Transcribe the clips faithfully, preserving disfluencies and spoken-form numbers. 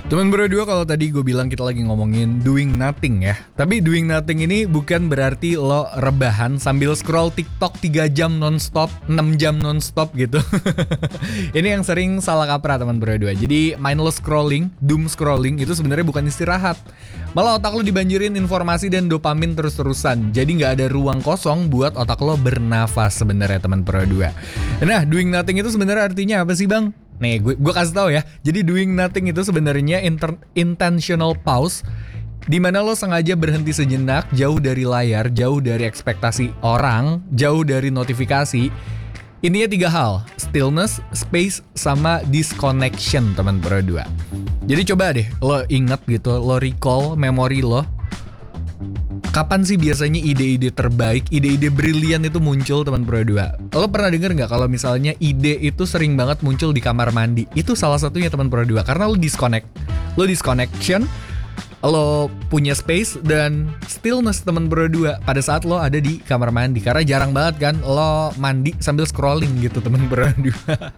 Teman berdua, kalau tadi gue bilang kita lagi ngomongin doing nothing ya. Tapi doing nothing ini bukan berarti lo rebahan sambil scroll TikTok tiga jam nonstop, enam jam nonstop gitu. Ini yang sering salah kaprah teman berdua. Jadi mindless scrolling, doom scrolling itu sebenarnya bukan istirahat. Malah otak lo dibanjirin informasi dan dopamin terus-terusan. Jadi gak ada ruang kosong buat otak lo bernafas sebenarnya teman berdua. Nah, doing nothing itu sebenarnya artinya apa sih bang? Nih, gue gue kasih tahu ya. Jadi doing nothing itu sebenarnya inter, intentional pause, di mana lo sengaja berhenti sejenak, jauh dari layar, jauh dari ekspektasi orang, jauh dari notifikasi. Intinya tiga hal: stillness, space, sama disconnection teman berdua. Jadi coba deh lo inget gitu, lo recall memori lo. Kapan sih biasanya ide-ide terbaik, ide-ide brilian itu muncul teman berdua? Lo pernah denger gak kalau misalnya ide itu sering banget muncul di kamar mandi? Itu salah satunya teman berdua, karena lo disconnect. Lo disconnection, lo punya space dan stillness teman berdua pada saat lo ada di kamar mandi. Karena jarang banget kan lo mandi sambil scrolling gitu teman berdua.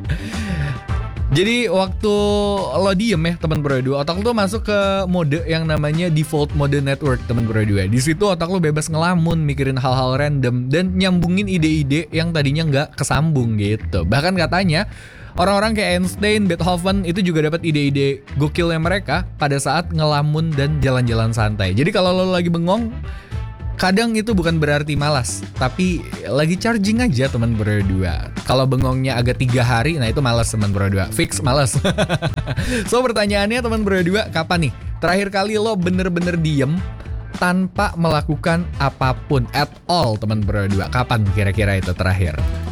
Jadi waktu lo diem ya teman berdua, otak lo tuh masuk ke mode yang namanya default mode network teman berdua. Di situ otak lo bebas ngelamun, mikirin hal-hal random dan nyambungin ide-ide yang tadinya nggak kesambung gitu. Bahkan katanya orang-orang kayak Einstein, Beethoven itu juga dapat ide-ide gokilnya mereka pada saat ngelamun dan jalan-jalan santai. Jadi kalau lo lagi bengong, kadang itu bukan berarti malas, tapi lagi charging aja teman berdua. Kalau bengongnya agak tiga hari, nah itu malas teman berdua. Fix malas. So pertanyaannya teman berdua, kapan nih terakhir kali lo bener-bener diem tanpa melakukan apapun at all teman berdua? Kapan kira-kira itu terakhir?